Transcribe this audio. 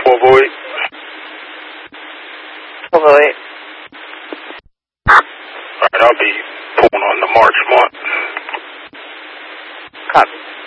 1208. 1208. Alright, I'll be pulling on the March month. Copy.